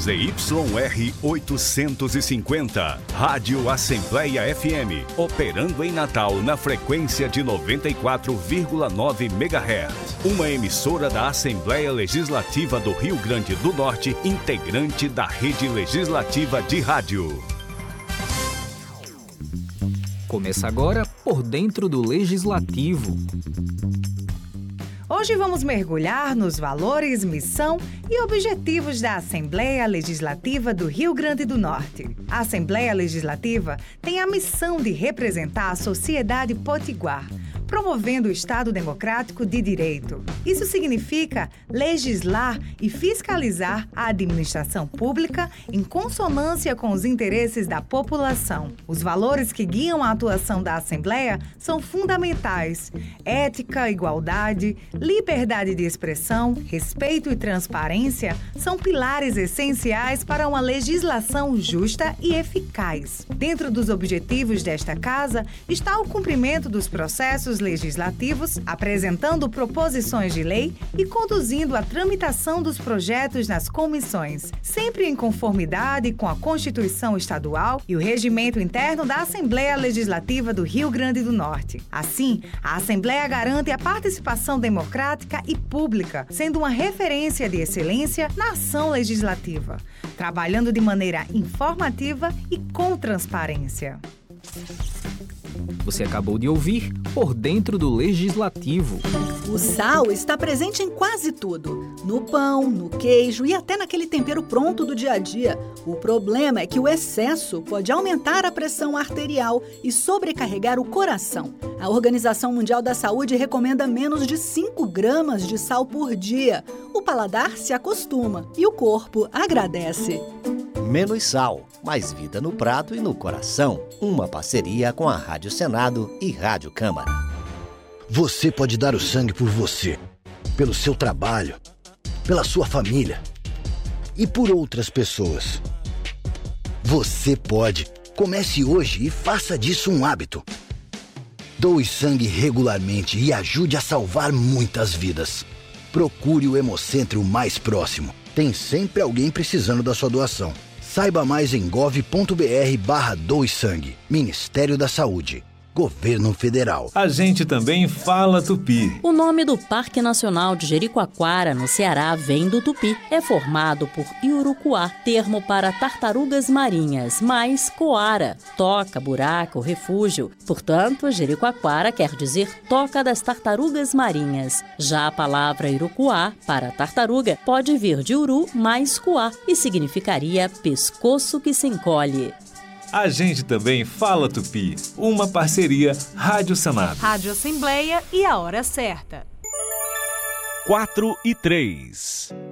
ZYR 850, Rádio Assembleia FM, operando em Natal na frequência de 94,9 MHz. Uma emissora da Assembleia Legislativa do Rio Grande do Norte, integrante da Rede Legislativa de Rádio. Começa agora Por Dentro do Legislativo. Hoje vamos mergulhar nos valores, missão e objetivos da Assembleia Legislativa do Rio Grande do Norte. A Assembleia Legislativa tem a missão de representar a sociedade potiguar, promovendo o Estado Democrático de Direito. Isso significa legislar e fiscalizar a administração pública em consonância com os interesses da população. Os valores que guiam a atuação da Assembleia são fundamentais: ética, igualdade, liberdade de expressão, respeito e transparência são pilares essenciais para uma legislação justa e eficaz. Dentro dos objetivos desta Casa está o cumprimento dos processos legislativos, apresentando proposições de lei e conduzindo a tramitação dos projetos nas comissões, sempre em conformidade com a Constituição Estadual e o regimento interno da Assembleia Legislativa do Rio Grande do Norte. Assim, a Assembleia garante a participação democrática e pública, sendo uma referência de excelência na ação legislativa, trabalhando de maneira informativa e com transparência. Você acabou de ouvir Por Dentro do Legislativo. O sal está presente em quase tudo. No pão, no queijo e até naquele tempero pronto do dia a dia. O problema é que o excesso pode aumentar a pressão arterial e sobrecarregar o coração. A Organização Mundial da Saúde recomenda menos de 5 gramas de sal por dia. O paladar se acostuma e o corpo agradece. Menos sal, mais vida no prato e no coração. Uma parceria com a Rádio Senado e Rádio Câmara. Você pode dar o sangue por você, pelo seu trabalho, pela sua família e por outras pessoas. Você pode. Comece hoje e faça disso um hábito. Doe sangue regularmente e ajude a salvar muitas vidas. Procure o Hemocentro mais próximo. Tem sempre alguém precisando da sua doação. Saiba mais em gov.br/doe-sangue. Ministério da Saúde. Governo Federal. A gente também fala tupi. O nome do Parque Nacional de Jericoacoara, no Ceará, vem do tupi. É formado por iurucuá, termo para tartarugas marinhas, mais coara, toca, buraco, refúgio. Portanto, Jericoacoara quer dizer toca das tartarugas marinhas. Já a palavra irucuá, para tartaruga, pode vir de uru mais coá e significaria pescoço que se encolhe. A gente também fala tupi. Uma parceria Rádio Senado, Rádio Assembleia e a hora certa. 4:03.